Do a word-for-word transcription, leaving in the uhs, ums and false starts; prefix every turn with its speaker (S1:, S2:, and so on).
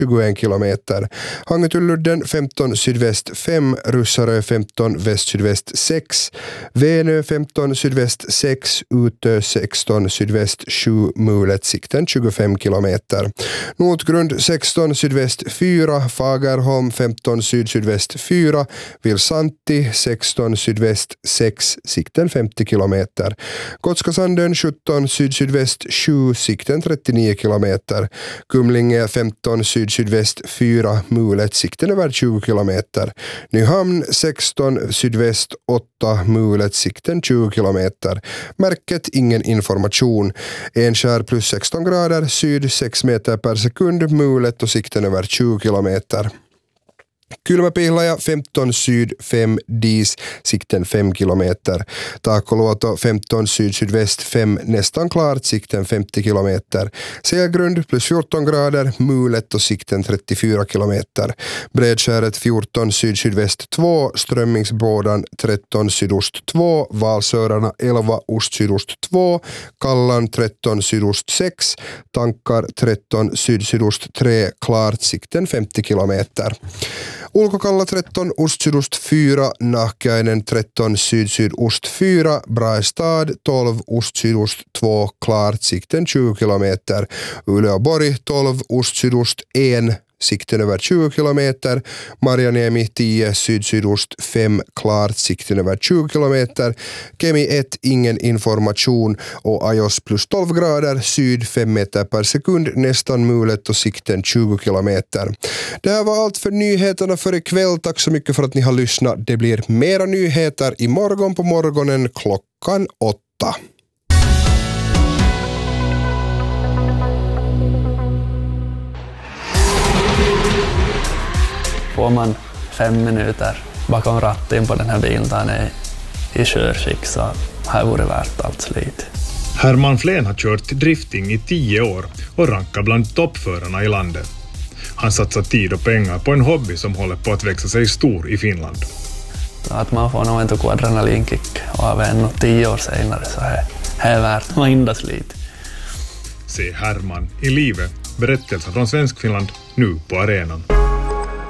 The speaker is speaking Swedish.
S1: tjugoen kilometer. Hangötulludden femton sydväst fem, Russarö femton väst sydväst sex, Venö femton sydväst sex, Utö sexton sydväst sju, Mulet sikten tjugofem kilometer. Notgrund sexton sydväst fyra, Fagerholm femton syd sydväst fyra, Vilsanti sexton sydväst sex, sikten femtio kilometer. Gotskasanden sjutton syd sydväst sju, sikten trettionio kilometer. Kumlinge femton syd sydväst fyra, Mulet sikten över tjugo kilometer. Nyhamn sexton sydväst åtta, Mulet sikten tjugo kilometer. Märket ingen information. Enskär plus sexton grader, syd sex meter per sekund, Mulet och sikten över tjugo kilometer. Kylmäpihlaja femton syd fem, Dis sikten fem kilometer. Taakoluoto femton syd sydväst fem, nästan klart, sikten femtio kilometer. Selgrund plus fjorton grader, Mulet och sikten trettiofyra kilometer. Bredskäret fjorton syd sydväst två, Strömmingsbådan tretton sydost två, Valsörarna elva ost sydost två, Kallan tretton sydost sex, Tankar tretton syd sydost tre, klart, sikten femtio kilometer. Ulkokalla tretton, ostsydost fyra, Nahkiainen tretton, syd-sydost fyra, Braestad tolv, ostsydost två, klart, sikten tjugo kilometer. Uleåborg tolv, ostsydost ett, sikten över tjugo kilometer. Marjaniemi tio, syd-sydost fem, klart, sikten över tjugo kilometer. Kemi ett, ingen information, och Ajos plus tolv grader, syd fem meter per sekund, nästan Mulet och sikten tjugo kilometer. Det här var allt för nyheterna för ikväll. Tack så mycket för att ni har lyssnat. Det blir mera nyheter imorgon på morgonen klockan åtta.
S2: Får man fem minuter bakom ratten på den här bilen där han är i körskick, så har det varit värt allt slit.
S3: Herman Flen har kört drifting i tio år och rankar bland toppförarna i landet. Han satsar tid och pengar på en hobby som håller på att växa sig stor i Finland.
S2: Så att man får nog en tog adrenalinkick och av ännu tio år senare, så är det värt varenda slit.
S3: Se Herman i livet. Berättelser från Svenskfinland nu på arenan.